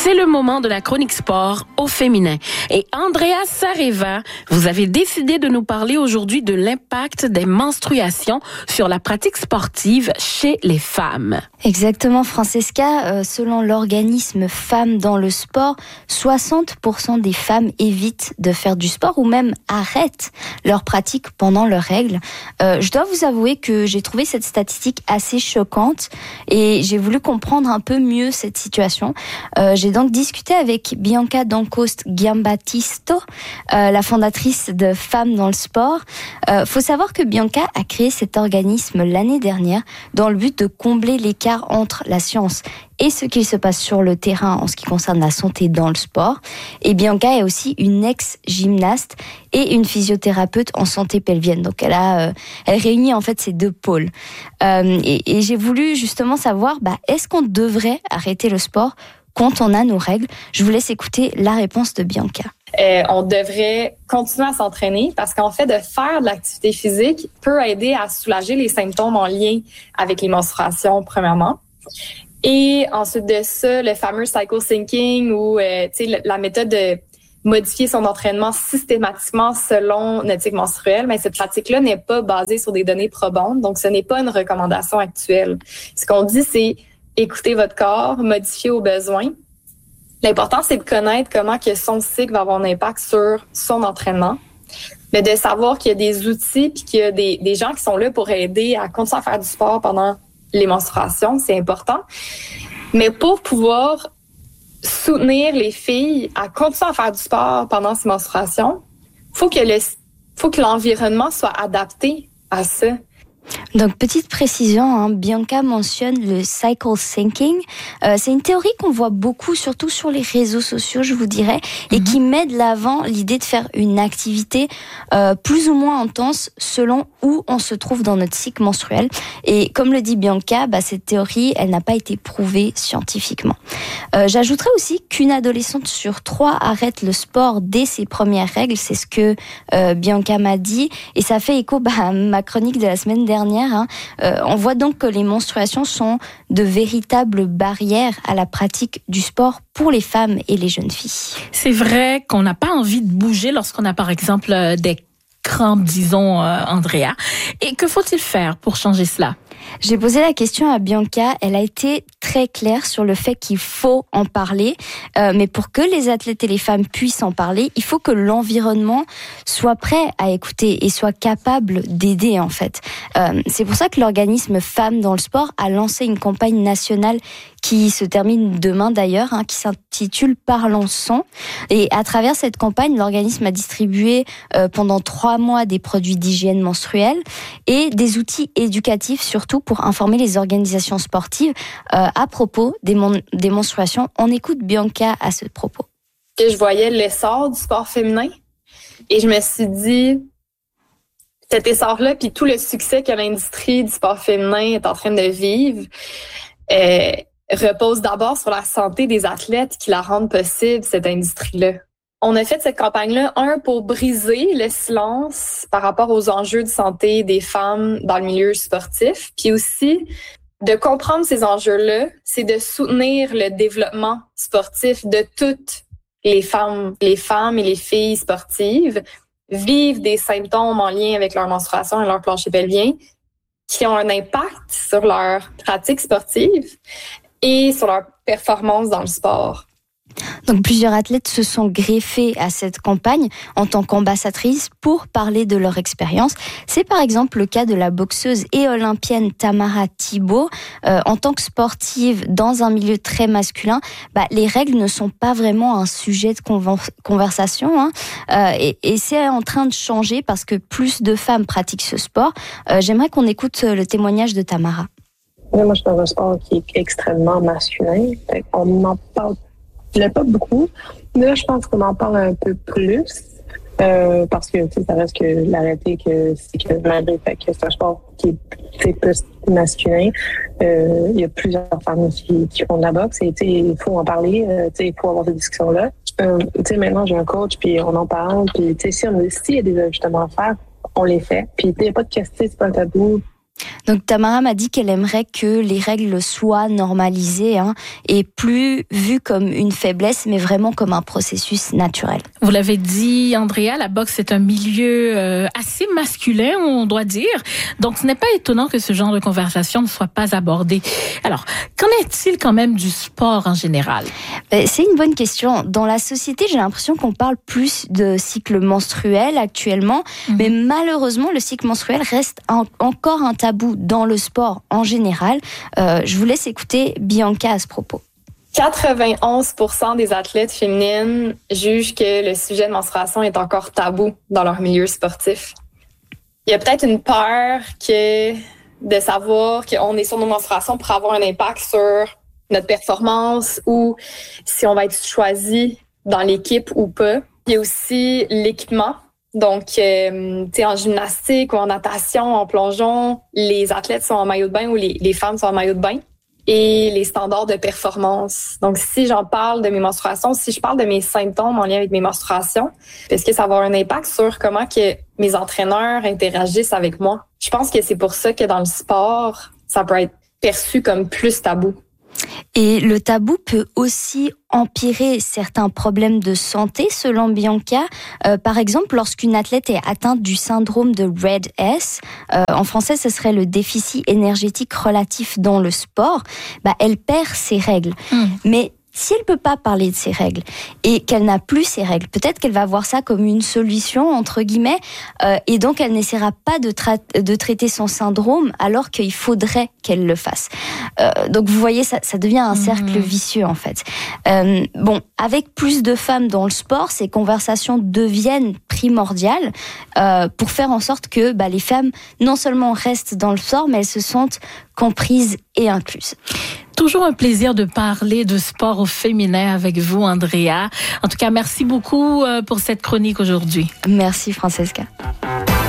C'est le moment de la chronique sport au féminin. Et Andrea Sareva, vous avez décidé de nous parler aujourd'hui de l'impact des menstruations sur la pratique sportive chez les femmes. Exactement, Francesca. Selon l'organisme Femmes dans le sport, 60% des femmes évitent de faire du sport ou même arrêtent leur pratique pendant leurs règles. Je dois vous avouer que j'ai trouvé cette statistique assez choquante et j'ai voulu comprendre un peu mieux cette situation. J'ai donc discuté avec Bianca D'Ancoste-Giambattisto, la fondatrice de Femmes dans le sport. Faut savoir que Bianca a créé cet organisme l'année dernière dans le but de combler l'écart entre la science et ce qu'il se passe sur le terrain en ce qui concerne la santé dans le sport. Et Bianca est aussi une ex-gymnaste et une physiothérapeute en santé pelvienne. Donc elle réunit en fait ces deux pôles. Et j'ai voulu justement savoir, est-ce qu'on devrait arrêter le sport quand on a nos règles? Je vous laisse écouter la réponse de Bianca. On devrait continuer à s'entraîner parce qu'en fait, de faire de l'activité physique peut aider à soulager les symptômes en lien avec les menstruations, premièrement. Et ensuite de ça, le fameux cycle syncing ou la méthode de modifier son entraînement systématiquement selon notre cycle menstruel, mais cette pratique-là n'est pas basée sur des données probantes, donc ce n'est pas une recommandation actuelle. Ce qu'on dit, c'est écouter votre corps, modifier aux besoins. L'important, c'est de connaître comment que son cycle va avoir un impact sur son entraînement, mais de savoir qu'il y a des outils puis qu'il y a des gens qui sont là pour aider à continuer à faire du sport pendant les menstruations, c'est important. Mais pour pouvoir soutenir les filles à continuer à faire du sport pendant ces menstruations, faut que l'environnement soit adapté à ça. Donc, petite précision, Bianca mentionne le cycle syncing. C'est une théorie qu'on voit beaucoup, surtout sur les réseaux sociaux, je vous dirais, et qui met de l'avant l'idée de faire une activité plus ou moins intense selon où on se trouve dans notre cycle menstruel. Et comme le dit Bianca, cette théorie, elle n'a pas été prouvée scientifiquement. J'ajouterais aussi qu'une adolescente sur 3 arrête le sport dès ses premières règles. C'est ce que Bianca m'a dit. Et ça fait écho à ma chronique de la semaine dernière. On voit donc que les menstruations sont de véritables barrières à la pratique du sport pour les femmes et les jeunes filles. C'est vrai qu'on n'a pas envie de bouger lorsqu'on a par exemple des crampes, disons, Andrea. Et que faut-il faire pour changer cela? J'ai posé la question à Bianca. Elle a été très claire sur le fait qu'il faut en parler. Mais pour que les athlètes et les femmes puissent en parler, il faut que l'environnement soit prêt à écouter et soit capable d'aider, en fait. C'est pour ça que l'organisme Femmes dans le sport a lancé une campagne nationale qui se termine demain d'ailleurs, qui s'intitule Parlons sang. Et à travers cette campagne, l'organisme a distribué pendant 3 mois des produits d'hygiène menstruelle et des outils éducatifs, surtout pour informer les organisations sportives à propos des menstruations. On écoute Bianca à ce propos. Je voyais l'essor du sport féminin et je me suis dit, cet essor-là, puis tout le succès que l'industrie du sport féminin est en train de vivre, repose d'abord sur la santé des athlètes qui la rendent possible, cette industrie-là. On a fait cette campagne-là, pour briser le silence par rapport aux enjeux de santé des femmes dans le milieu sportif, puis aussi de comprendre ces enjeux-là, c'est de soutenir le développement sportif de toutes les femmes et les filles sportives vivent des symptômes en lien avec leur menstruation et leur plancher pelvien qui ont un impact sur leur pratique sportive et sur leur performance dans le sport. Donc plusieurs athlètes se sont greffés à cette campagne en tant qu'ambassadrices pour parler de leur expérience. C'est par exemple le cas de la boxeuse et olympienne Tamara Thibault. En tant que sportive dans un milieu très masculin, les règles ne sont pas vraiment un sujet de conversation. Et c'est en train de changer parce que plus de femmes pratiquent ce sport. J'aimerais qu'on écoute le témoignage de Tamara. Moi, je suis dans un sport qui est extrêmement masculin. On n'en parle pas beaucoup, mais là, je pense qu'on en parle un peu plus parce que ça reste que la réalité c'est que malgré le fait que c'est un sport qui est plus masculin, il y a plusieurs femmes qui font de la boxe et il faut en parler, il faut avoir cette discussion-là. Maintenant, j'ai un coach, puis on en parle, puis s'il y a des ajustements à faire, on les fait. Puis il n'y a pas de question, c'est pas un tabou. Donc Tamara m'a dit qu'elle aimerait que les règles soient normalisées et plus vues comme une faiblesse, mais vraiment comme un processus naturel. Vous l'avez dit, Andrea, la boxe est un milieu assez masculin, on doit dire. Donc ce n'est pas étonnant que ce genre de conversation ne soit pas abordé. Alors, qu'en est-il quand même du sport en général? C'est une bonne question. Dans la société, j'ai l'impression qu'on parle plus de cycle menstruel actuellement, mais malheureusement, le cycle menstruel reste encore un tabou dans le sport en général. Je vous laisse écouter Bianca à ce propos. 91% des athlètes féminines jugent que le sujet de menstruation est encore tabou dans leur milieu sportif. Il y a peut-être une peur de savoir qu'on est sur nos menstruations pour avoir un impact sur notre performance ou si on va être choisi dans l'équipe ou pas. Il y a aussi l'équipement. Donc, en gymnastique ou en natation, en plongeon, les athlètes sont en maillot de bain ou les femmes sont en maillot de bain. Et les standards de performance. Donc, si j'en parle de mes menstruations, si je parle de mes symptômes en lien avec mes menstruations, est-ce que ça va avoir un impact sur comment que mes entraîneurs interagissent avec moi? Je pense que c'est pour ça que dans le sport, ça peut être perçu comme plus tabou. Et le tabou peut aussi empirer certains problèmes de santé, selon Bianca. Par exemple, lorsqu'une athlète est atteinte du syndrome de RED-S, en français, ce serait le déficit énergétique relatif dans le sport, elle perd ses règles. Mais si elle peut pas parler de ses règles et qu'elle n'a plus ses règles, peut-être qu'elle va voir ça comme une solution, entre guillemets, et donc elle n'essaiera pas de traiter son syndrome alors qu'il faudrait qu'elle le fasse. Donc vous voyez, ça devient un cercle vicieux en fait. Avec plus de femmes dans le sport, ces conversations deviennent primordiales pour faire en sorte que les femmes non seulement restent dans le sport, mais elles se sentent comprises et incluses. Toujours un plaisir de parler de sport au féminin avec vous, Andrea. En tout cas, merci beaucoup pour cette chronique aujourd'hui. Merci, Francesca.